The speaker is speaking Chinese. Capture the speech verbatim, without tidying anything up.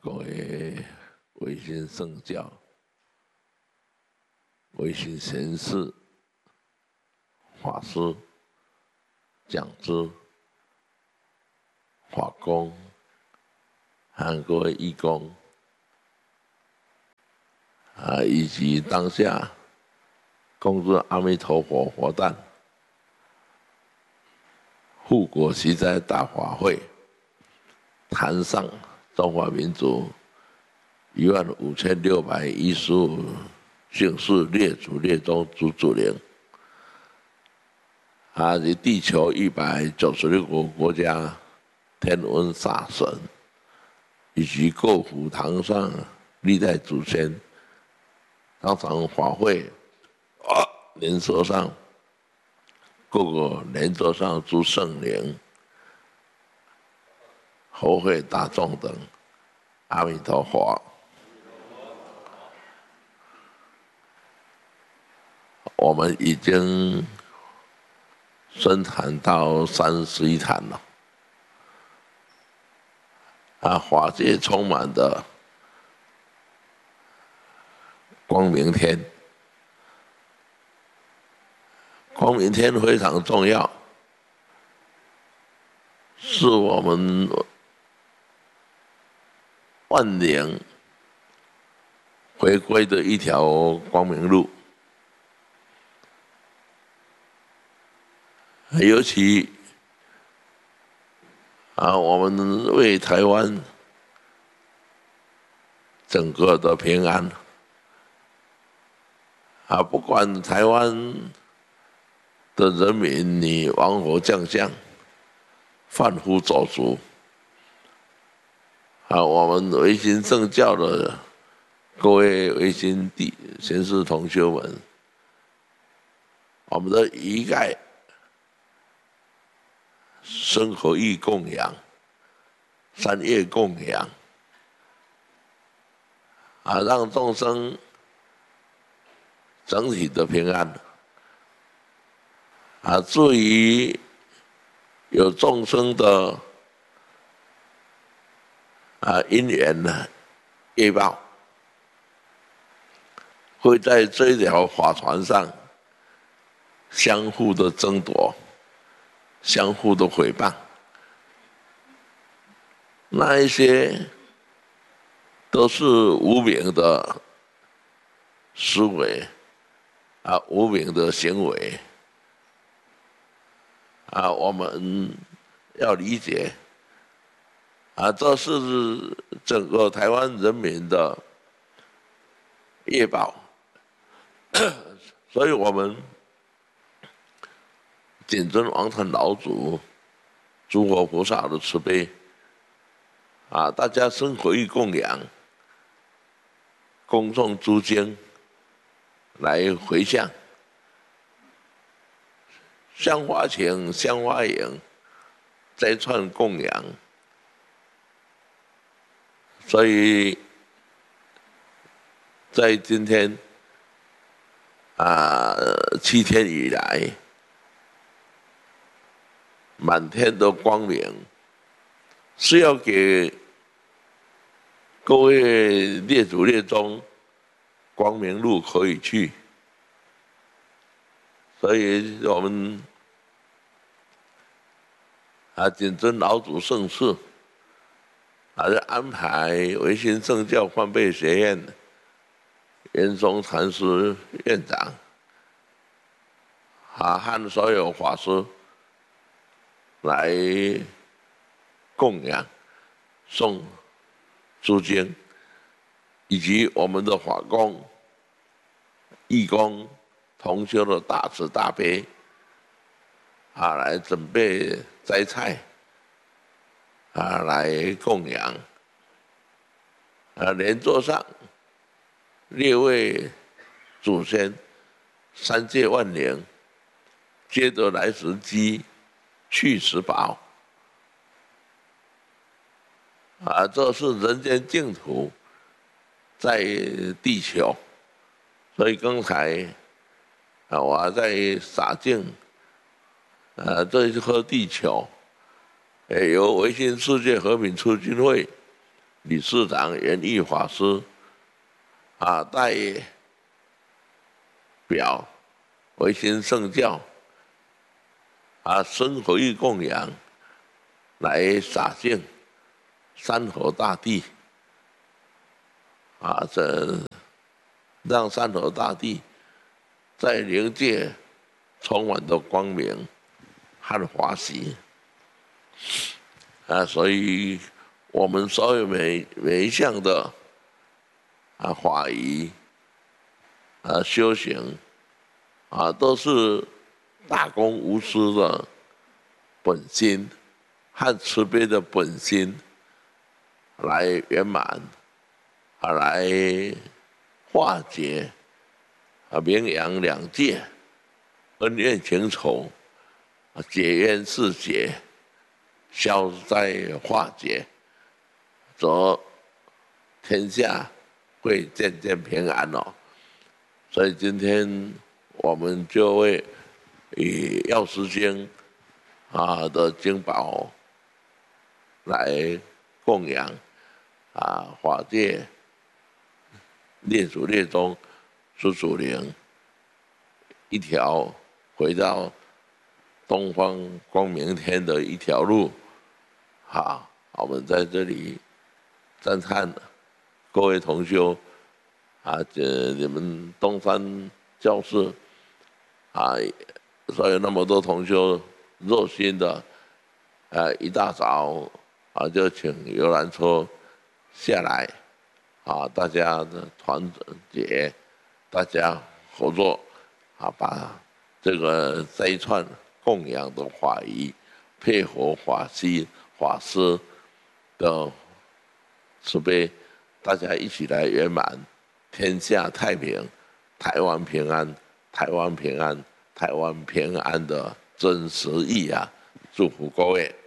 各位维新圣教、维新贤士、法师、讲师、法工和各位义工啊，以及当下恭祝阿弥陀佛活诞护国息灾大法会，坛上中华民族一万五千六百一十五姓氏列祖列宗祖祖灵，啊，及地球一百九十六个国家天文煞神，以及各府堂上历代祖先，当场法会啊，莲座上各个莲座上诸圣灵、后会大众等，阿弥陀佛。我们已经升坛到三十一坛了，啊，法界充满的光明天，光明天非常重要，是我们万灵回归的一条光明路。尤其啊，我们为台湾整个的平安啊，不管台湾的人民你王侯将相、贩夫走卒啊，我们维新圣教的各位维新弟贤士同修们，我们的一概生活义供养、三业供养，啊，让众生整体的平安，啊，至于有众生的啊因缘呢、业报，会在这一条法船上相互的争夺。相互的诽谤，那一些都是无明的思维啊，无明的行为啊，我们要理解啊，这是整个台湾人民的业报，所以我们谨遵王禅老祖、诸佛菩萨的慈悲，啊，大家生活义供养，恭诵诸经，来回向，香花情、香花影，斋串供养。所以，在今天啊七天以来，满天的光明，是要给各位列祖列宗光明路可以去，所以我们啊谨遵老祖圣事，还是安排维新圣教翻倍学院圆宗禅师院长啊和所有法师来供养、诵诸经，以及我们的法工、义工同修的大慈大悲啊，来准备斋菜啊，来供养啊，莲座上列位祖先三界万灵，皆得来时机。去时宝啊，这是人间净土，在地球，所以刚才啊，我还在洒净啊，这一颗地球，也由维新世界和平促进会理事长圆义法师啊，代表维新圣教啊，生活义供养来洒净山河大地啊，这让山河大地在灵界充满着光明和华喜啊，所以我们所有每每一项的啊法仪啊修行啊，都是大公无私的本心和慈悲的本心来圆满啊，来化解啊名扬两界恩怨情仇，解冤释结，消灾化解，则天下会渐渐平安哦。所以今天我们就会以《药师经》啊的经宝来供养啊法界列祖列宗诸祖灵一条回到东方光明天的一条路。好，我们在这里赞叹各位同修啊，这你们东山教室啊，所以那么多同修热心的，呃，一大早啊就请游览车下来，啊，大家的团结，大家合作，啊，把这个这一串供养的法仪，配合法师法师的慈悲，大家一起来圆满天下太平，台湾平安，台湾平安，台湾平安的真实意啊！祝福各位。